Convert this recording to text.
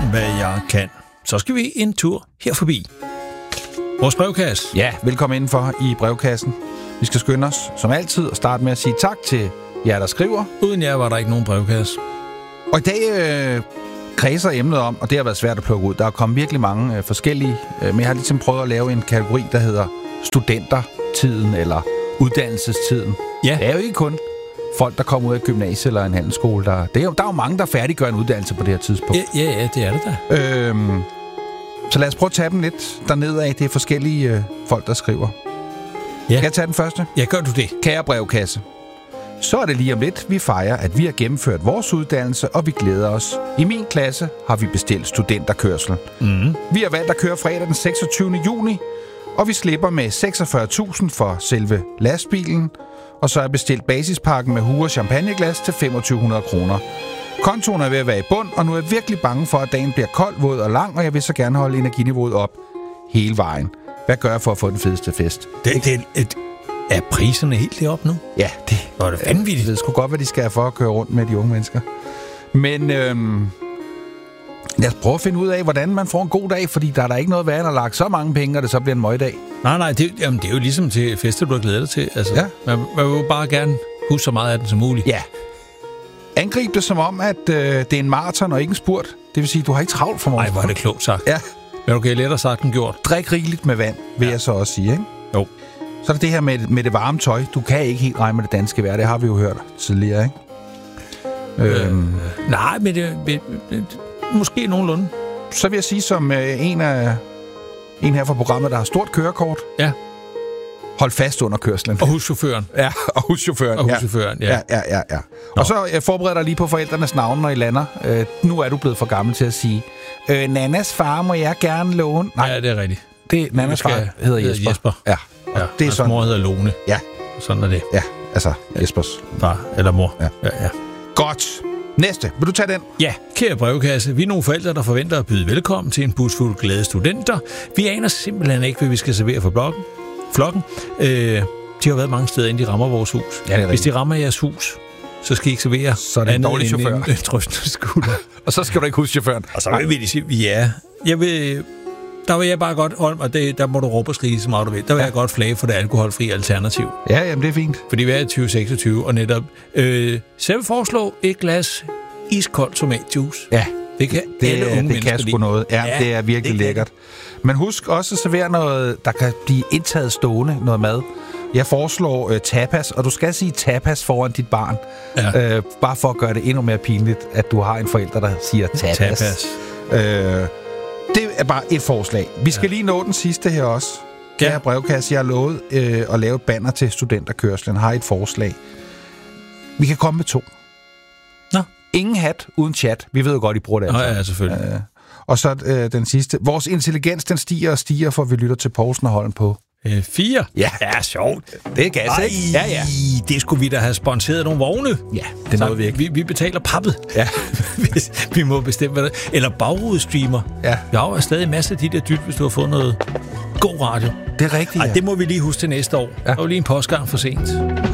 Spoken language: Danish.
hvad jeg kan. Så skal vi en tur her forbi vores brevkasse. Ja, velkommen indenfor i brevkassen. Vi skal skynde os, som altid, og starte med at sige tak til jer, der skriver. Uden jer var der ikke nogen brevkasse. Og i dag kredser emnet om, og det har været svært at plukke ud. Der er kommet virkelig mange forskellige, men jeg har ligesom prøvet at lave en kategori, der hedder studentertiden eller uddannelsestiden. Ja. Det er jo ikke kun folk, der kommer ud af gymnasiet eller en handelsskole. Der er jo mange, der færdiggør en uddannelse på det her tidspunkt. Ja, det er det da. Så lad os prøve at tage dem lidt dernede af. Det er forskellige folk, der skriver. Ja. Kan jeg tage den første? Ja, gør du det? Kære brevkasse. Så er det lige om lidt, vi fejrer, at vi har gennemført vores uddannelse, og vi glæder os. I min klasse har vi bestilt studenterkørsel. Vi har valgt at køre fredag den 26. juni, og vi slipper med 46.000 for selve lastbilen. Og så er bestilt basispakken med hue og champagneglas til 2.500 kroner. Kontoen er ved at være i bund, og nu er jeg virkelig bange for, at dagen bliver kold, våd og lang, og jeg vil så gerne holde energiniveauet op hele vejen. Hvad gør jeg for at få den fedeste fest? Er priserne helt deroppe nu? Ja, det er det vanvittigt. Jeg ved sgu godt, hvad de skal have for at køre rundt med de unge mennesker. Men lad os prøve at finde ud af, hvordan man får en god dag, fordi der er der ikke noget værre, end at lagt så mange penge, og det så bliver en møgdag. Nej, det er jo ligesom til fester, du har glædet dig til. Altså, ja. Man vil jo bare gerne huske så meget af den som muligt. Ja. Angrib det som om, at det er en maraton og ikke en spurt. Det vil sige, du har ikke travlt for morgen. Nej, hvor er det klogt sagt. Ja. Men okay, lettere sagt end gjort. Drik rigeligt med vand, vil jeg så også sige, ikke? Jo. Så er det her med det varme tøj. Du kan ikke helt regne med det danske vejr. Det har vi jo hørt tidligere, ikke? Nej, men det måske nogenlunde. Så vil jeg sige, som en her fra programmet, der har stort kørekort. Ja. Hold fast under kørslen. Og huschaufføren. Ja, og huschaufføren. Ja. Og så forbereder dig lige på forældrenes navne, når I lander. Nu er du blevet for gammel til at sige, Nannas far må jeg gerne låne. Nej, ja, det er rigtigt. Nannas far hedder Jesper. Ja. Ja, det er sådan. Mor hedder Lone. Ja. Sådan er det. Ja, altså Jespers far eller mor. Ja. Godt. Næste. Vil du tage den? Ja, kære brevkasse. Vi er nogle forældre, der forventer at byde velkommen til en busfuld glade studenter. Vi aner simpelthen ikke, hvad vi skal servere for flokken. De har været mange steder, inden de rammer vores hus. Ja, hvis de rammer jeres hus, så skal I ikke servere så er det en dårlig chauffør. En trøstende skulder. Og så skal du ikke huske chaufføren. Og så vil de sige, ja, der vil jeg bare godt, og der må du råbe og skrige så meget du vil. Der vil jeg godt flage for det alkoholfri alternativ. Ja, jamen det er fint. Fordi vi er i 2026, og netop så vil foreslå et glas iskold tomatjuice. Ja, det kan alle unge mennesker kan sgu noget. Ja, det er virkelig lækkert. Men husk også at servere noget, der kan blive indtaget stående, noget mad. Jeg foreslår tapas, og du skal sige tapas foran dit barn. Ja. Bare for at gøre det endnu mere pinligt, at du har en forælder, der siger tapas. Det er bare et forslag. Vi skal lige nå den sidste her også. Kære brevkasse, jeg har lovet at lave et banner til studenterkørslen. Har et forslag. Vi kan komme med 2. Nå. Ingen hat uden chat. Vi ved jo godt, I bruger det. Altså. Ja, selvfølgelig. Og så den sidste. Vores intelligens, den stiger og stiger, for vi lytter til Poulsen og Holm på 4. Ja, sjovt. Det er gas, ikke? Ja. Det skulle vi da have sponsoreret nogle vogne. Ja, det er noget vi ikke. Vi betaler pappet. Ja. Vi må bestemme, hvad det. Eller bagrude-streamer. Ja. Jeg har jo stadig masser af de der dyt, hvis du har fået noget god radio. Det er rigtigt, det må vi lige huske til næste år. Ja. Der er jo lige en postgang for sent.